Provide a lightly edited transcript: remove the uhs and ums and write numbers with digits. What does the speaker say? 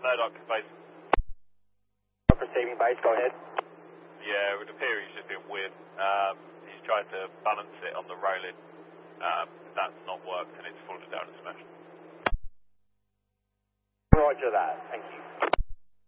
Murdoch base. Receiving base, go ahead. Yeah, it would appear he's just been weird. He's tried to balance it on the railing. That's not worked and it's fallen down and smashed. Roger that, thank you.